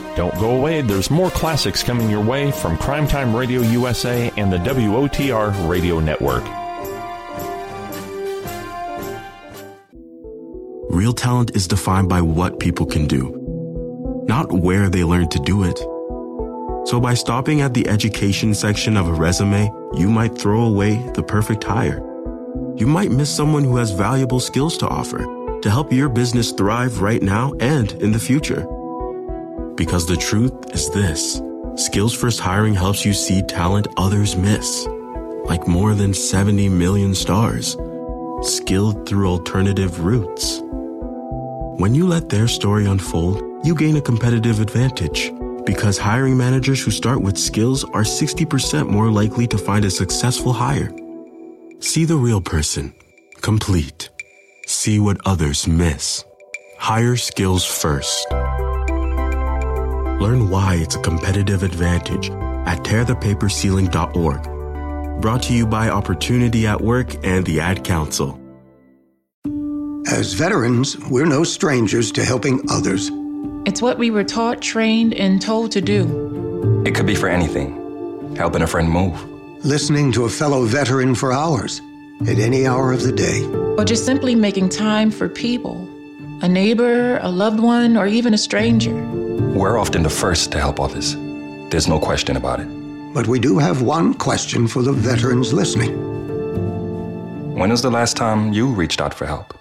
Don't go away, there's more classics coming your way from Primetime Radio USA and the WOTR Radio Network. Real talent is defined by what people can do, not where they learn to do it. So by stopping at the education section of a resume, you might throw away the perfect hire. You might miss someone who has valuable skills to offer to help your business thrive right now and in the future. Because the truth is this: Skills First Hiring helps you see talent others miss, like more than 70 million stars, skilled through alternative routes. When you let their story unfold, you gain a competitive advantage, because hiring managers who start with skills are 60% more likely to find a successful hire. See the real person, complete. See what others miss. Hire skills first. Learn why it's a competitive advantage at tearthepaperceiling.org. Brought to you by Opportunity at Work and the Ad Council. As veterans, we're no strangers to helping others. It's what we were taught, trained, and told to do. It could be for anything. Helping a friend move. Listening to a fellow veteran for hours, at any hour of the day. Or just simply making time for people. A neighbor, a loved one, or even a stranger. We're often the first to help others. There's no question about it. But we do have one question for the veterans listening. When was the last time you reached out for help?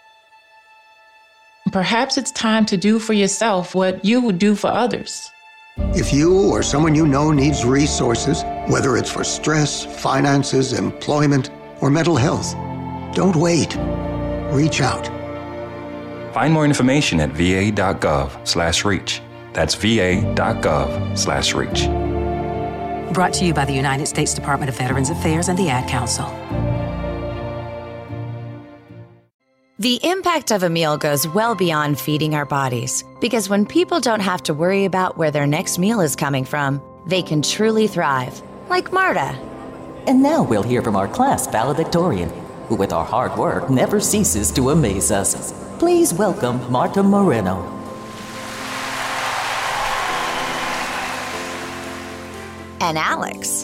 Perhaps it's time to do for yourself what you would do for others. If you or someone you know needs resources, whether it's for stress, finances, employment, or mental health, don't wait. Reach out. Find more information at va.gov/reach. That's va.gov/reach. Brought to you by the United States Department of Veterans Affairs and the Ad Council. The impact of a meal goes well beyond feeding our bodies, because when people don't have to worry about where their next meal is coming from, they can truly thrive, like Marta. And now we'll hear from our class valedictorian, who with our hard work never ceases to amaze us. Please welcome Marta Moreno. And Alex.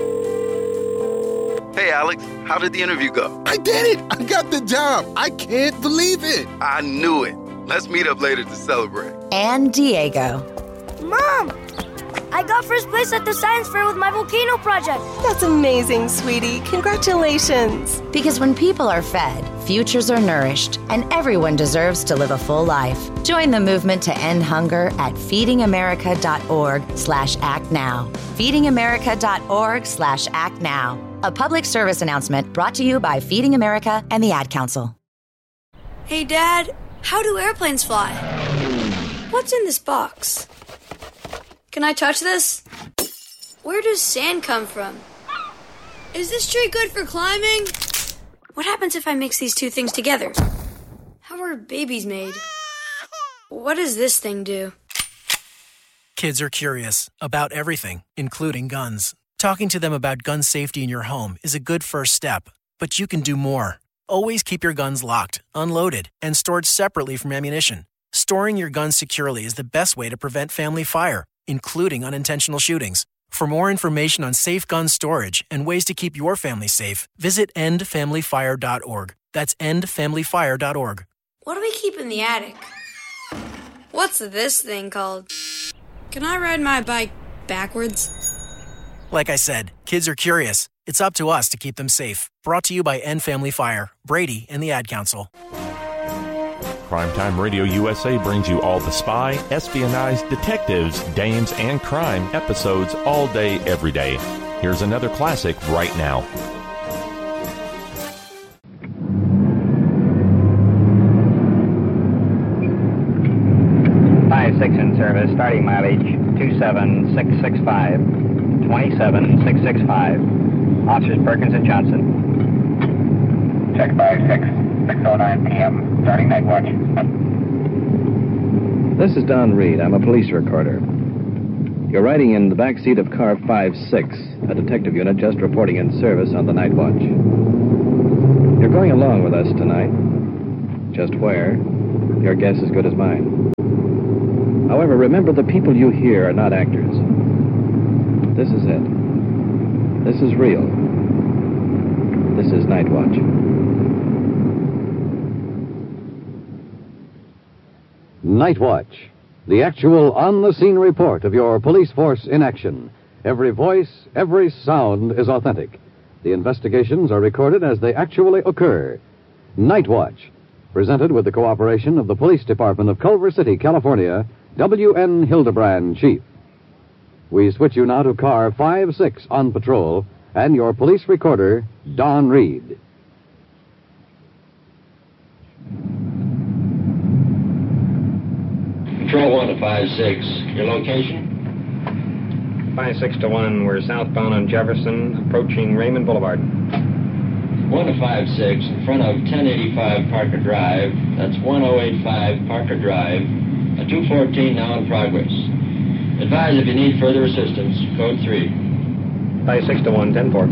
Hey, Alex, how did the interview go? I did it! I got the job! I can't believe it! I knew it. Let's meet up later to celebrate. And Diego. Mom! I got first place at the science fair with my volcano project. That's amazing, sweetie. Congratulations. Because when people are fed, futures are nourished, and everyone deserves to live a full life. Join the movement to end hunger at feedingamerica.org/actnow. feedingamerica.org/actnow. A public service announcement brought to you by Feeding America and the Ad Council. Hey, Dad, how do airplanes fly? What's in this box? Can I touch this? Where does sand come from? Is this tree good for climbing? What happens if I mix these two things together? How are babies made? What does this thing do? Kids are curious about everything, including guns. Talking to them about gun safety in your home is a good first step, but you can do more. Always keep your guns locked, unloaded, and stored separately from ammunition. Storing your guns securely is the best way to prevent family fire, including unintentional shootings. For more information on safe gun storage and ways to keep your family safe, visit endfamilyfire.org. That's endfamilyfire.org. What do we keep in the attic? What's this thing called? Can I ride my bike backwards? Like I said, kids are curious. It's up to us to keep them safe. Brought to you by End Family Fire, Brady, and the Ad Council. Primetime Radio USA brings you all the spy, espionage, detectives, dames, and crime episodes all day, every day. Here's another classic right now. Six in service, starting mileage 27665, 27665. Officers Perkins and Johnson. Check 56, 6:09 p.m., starting night watch. This is Don Reed. I'm a police recorder. You're riding in the back seat of car 56, a detective unit just reporting in service on the night watch. You're going along with us tonight. Just where? Your guess is as good as mine. However, remember, the people you hear are not actors. This is it. This is real. This is Night Watch. Night Watch, the actual on-the-scene report of your police force in action. Every voice, every sound is authentic. The investigations are recorded as they actually occur. Night Watch, presented with the cooperation of the Police Department of Culver City, California, W.N. Hildebrand, Chief. We switch you now to car 5-6 on patrol and your police recorder, Don Reed. Patrol 1 to 5-6. Your location? 5-6-1. We're southbound on Jefferson, approaching Raymond Boulevard. 1 to 5-6, in front of 1085 Parker Drive. That's 1085 Parker Drive. A 214 now in progress. Advise if you need further assistance. Code 3. 5-6-1, 10-4.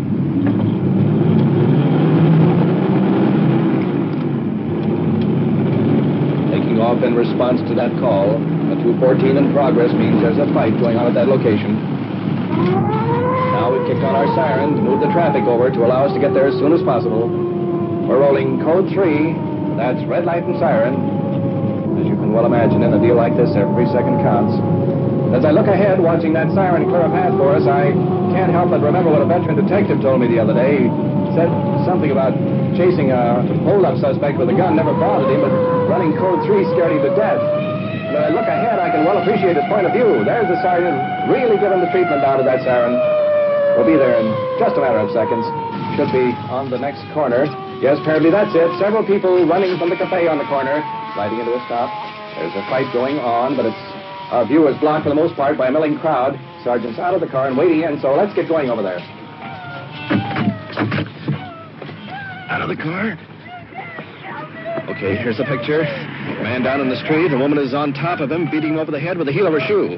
Taking off in response to that call. A 214 in progress means there's a fight going on at that location. Now we've kicked on our siren to move the traffic over to allow us to get there as soon as possible. We're rolling code 3. That's red light and siren. As you can well imagine, in a deal like this, every second counts. As I look ahead, watching that siren clear a path for us, I can't help but remember what a veteran detective told me the other day. He said something about chasing a hold-up suspect with a gun never bothered him, but running code 3 scared him to death. When I look ahead, I can well appreciate his point of view. There's the sergeant really giving the treatment down to that siren. We'll be there in just a matter of seconds. Should be on the next corner. Yes, apparently that's it. Several people running from the cafe on the corner, sliding into a stop. There's a fight going on, but our view is blocked for the most part by a milling crowd. Sergeant's out of the car and waiting in, so let's get going over there. Out of the car. Okay, here's the picture. Man down in the street. A woman is on top of him, beating him over the head with the heel of her shoe.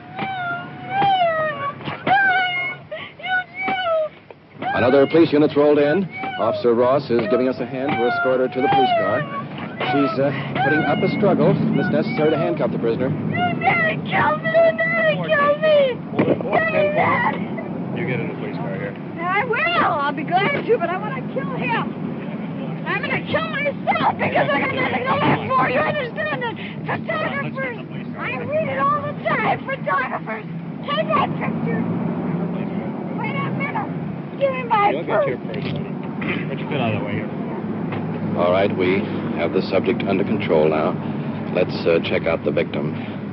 Another police unit's rolled in. Officer Ross is giving us a hand to escort her to the police car. She's putting up a struggle, and it's necessary to handcuff the prisoner. Daddy, kill me! Daddy, kill me! Dad! You get in the police car here. I will. I'll be glad to, but I want to kill him. I'm going to kill myself because I got nothing to live for. You understand that? Photographers. I read it all the time. Photographers. Take that picture. Wait a minute. Give me my purse. Get your purse. Put your foot out of the way here. All right, we have the subject under control now. Let's check out the victim.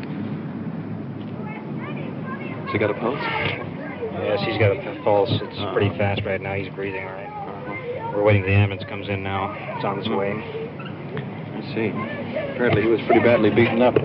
Has he got a pulse? Yes, he's got a pulse. It's pretty fast right now. He's breathing all right. We're waiting till the ambulance comes in now. It's on its way. I see. Apparently he was pretty badly beaten up.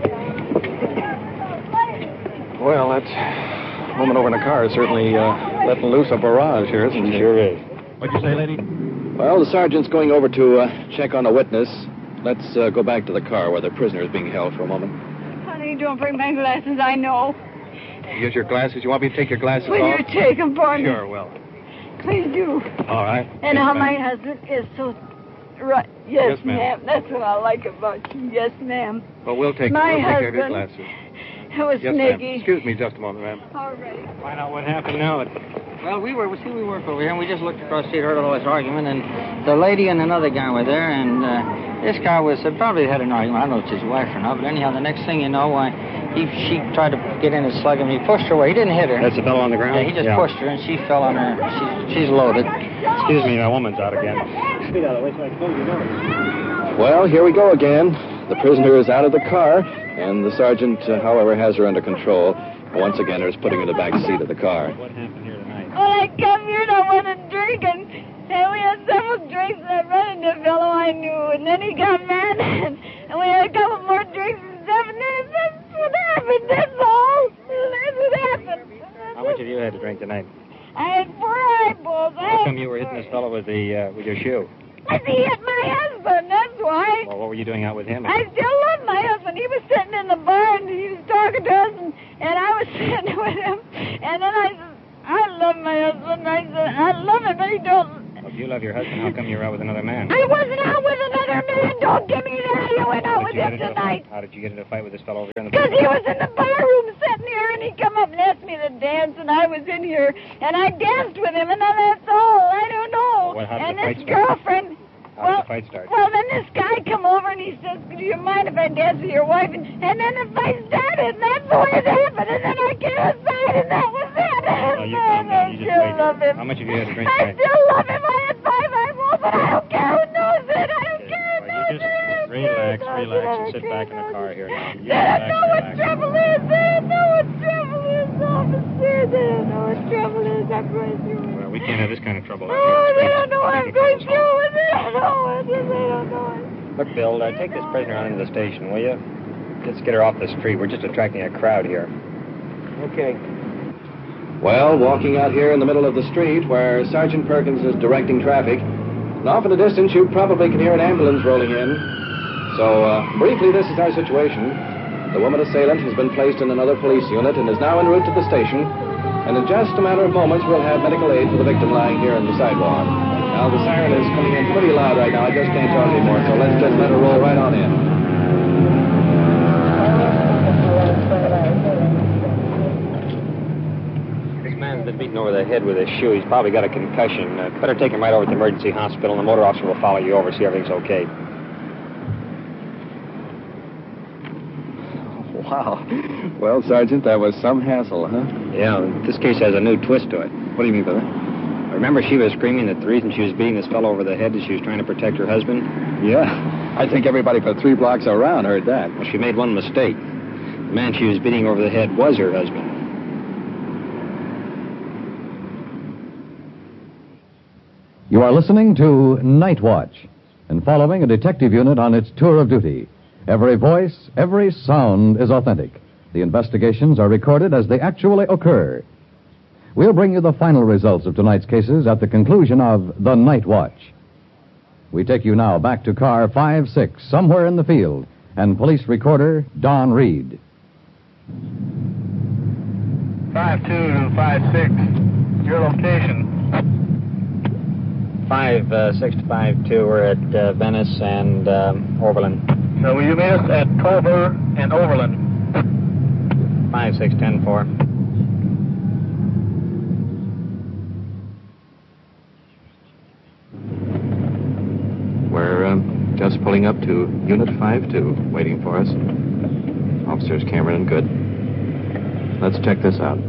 Well, that woman over in the car is certainly letting loose a barrage here, isn't she? Sure is. What'd you say, lady? Well, the sergeant's going over to check on a witness. Let's go back to the car where the prisoner is being held for a moment. Honey, don't bring my glasses, I know. Use your glasses? You want me to take your glasses Will off? you take them for me? Sure, will. Please do. All right. And how my husband is so... Right. Yes, ma'am. That's what I like about you. Yes, ma'am. Well, we'll take my care of your husband. glasses. It was Yes, Nicky. ma'am. Excuse me just a moment, ma'am. All right. Find out what happened now. Well, we work over here, and we just looked across the street, heard all this argument, and the lady and another guy were there, and this guy was probably had an argument. I don't know if it's his wife or not, but anyhow, the next thing you know, she tried to get in and slug him. He pushed her away. He didn't hit her. That's the fellow on the ground? Yeah, he just pushed her, and she fell on her. She's loaded. Excuse me, that woman's out again. Well, here we go again. The prisoner is out of the car, and the sergeant, however, has her under control. Once again, is putting her in the back seat of the car. What happened here tonight? Well, I come here and I wanted to drink, and we had several drinks, and I ran into a fellow I knew, and then he got mad, and we had a couple more drinks and stuff, and then that's what happened, that's all. That's what happened. How much have you had to drink tonight? I had 4 eyeballs. How come you were hitting this fellow with your shoe? Because he hit my husband, that's why. Well, what were you doing out with him? I still love my husband. He was sitting in the bar, and he was talking to us, and I was sitting with him. And then I said, I love my husband. I said, I love him, but he don't. Well, if you love your husband, how come you're out with another man? I wasn't out with another man. Don't give me that. You went out with with him tonight. How did you get into a fight with this fellow over here in the Because he was in the bar room sitting here, and he come up and asked me to dance, and I was in here, and I danced with him, and then that's all. I don't know. Well, how did and the fight this start? girlfriend... How did the fight start? Well, then this guy come over and he says, do you mind if I dance with your wife? And then the fight started, and that's the way it happened. And then I came aside, and that was it. Oh, you calm down. You just still wait. love him. How much have you had to drink I tonight? still love him. I had 5 eyeballs, but I don't care who knows it. I don't care who knows Just relax, and sit back in the car here now. You They don't know what trouble is. They don't know what trouble is, officer. They don't know what trouble is. I'm going through it. Well, we can't have this kind of trouble. Oh, they don't know what I'm going through. They don't know it. They don't know it. Look, Bill, take this prisoner on into the station, will you? Let's get her off the street. We're just attracting a crowd here. Okay. Well, walking out here in the middle of the street where Sergeant Perkins is directing traffic, and off in the distance you probably can hear an ambulance rolling in. So, briefly, this is our situation. The woman assailant has been placed in another police unit and is now en route to the station. And in just a matter of moments, we'll have medical aid for the victim lying here on the sidewalk. Now, the siren is coming in pretty loud right now. I just can't talk anymore, so let's just let her roll right on in. This man's been beaten over the head with a shoe. He's probably got a concussion. Better take him right over to the emergency hospital, and the motor officer will follow you over, see everything's okay. Wow. Well, Sergeant, that was some hassle, huh? Yeah, this case has a new twist to it. What do you mean by that? Remember she was screaming that the reason she was beating this fellow over the head is she was trying to protect her husband? Yeah. I think everybody for 3 blocks around heard that. Well, she made one mistake. The man she was beating over the head was her husband. You are listening to Night Watch and following a detective unit on its tour of duty. Every voice, every sound is authentic. The investigations are recorded as they actually occur. We'll bring you the final results of tonight's cases at the conclusion of The Night Watch. We take you now back to car 5-6, somewhere in the field, and police recorder Don Reed. 5-2 to 5-6. Your location? 5-6 to 5-2. We're at Venice and Overland. So will you meet us at Culver and Overland? 5-6-10-4. We're just pulling up to Unit 5-2, waiting for us. Officers Cameron and Good. Let's check this out.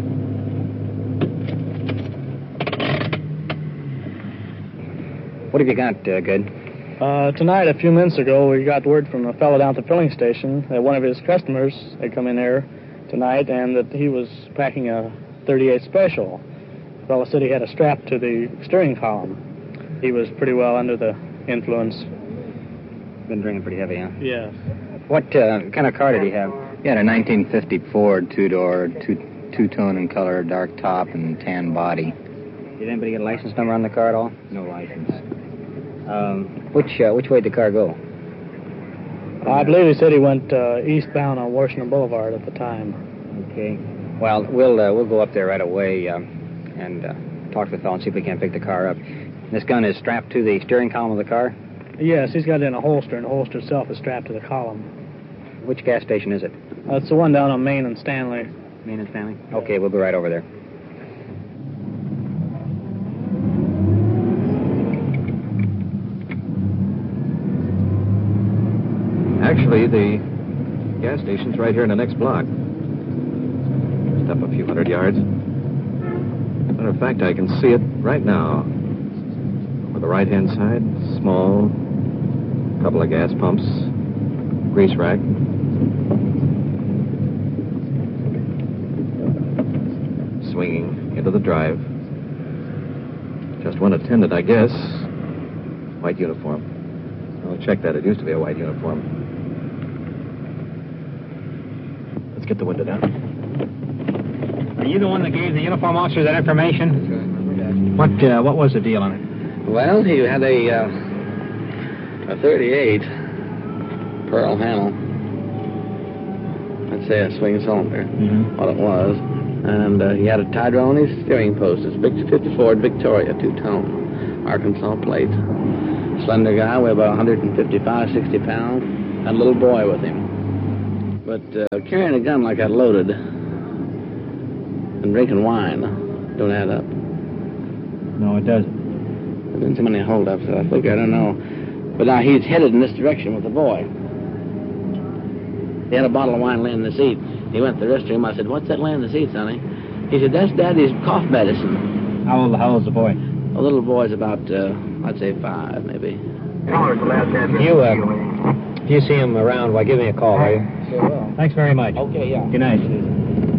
What have you got, Good? Tonight, a few minutes ago, we got word from a fellow down at the filling station that one of his customers had come in there tonight and that he was packing a 38 Special. The fellow said he had a strap to the steering column. He was pretty well under the influence. Been drinking pretty heavy, huh? Yes. What kind of car did he have? He had a 1950 Ford two-door, two-tone in color, dark top and tan body. Did anybody get a license number on the car at all? No license. Which way did the car go? I believe he said he went eastbound on Washington Boulevard at the time. Okay. Well, we'll go up there right away and talk to the fellow and see if we can't pick the car up. This gun is strapped to the steering column of the car? Yes, he's got it in a holster, and the holster itself is strapped to the column. Which gas station is it? It's the one down on Main and Stanley. Main and Stanley? Okay, we'll go right over there. Actually, the gas station's right here in the next block. Just up a few hundred yards. Matter of fact, I can see it right now. On the right-hand side, small, couple of gas pumps, grease rack. Swinging into the drive. Just one attendant, I guess. White uniform. I'll check that. It used to be a white uniform. Let's get the window down. Are you the one that gave the uniform officer that information? That's right. What was the deal on it? Well, he had a 38 pearl handle. I'd say a swing cylinder, what it was. And he had a Tyrone steering post. It's big 50 Ford Victoria, two-tone, Arkansas plate. Slender guy, weighed about 155, 60 pounds. and a little boy with him. But carrying a gun like that loaded and drinking wine don't add up. No, it doesn't. There's been so many holdups that I think, I don't know. But now he's headed in this direction with the boy. He had a bottle of wine laying in the seat. He went to the restroom. I said, "What's that laying in the seat, sonny?" He said, "That's Daddy's cough medicine." How old's the boy? The little boy's about, I'd say 5, maybe. If you see him around, why, give me a call, will you? Sure will. Thanks very much. Okay, yeah. Good night.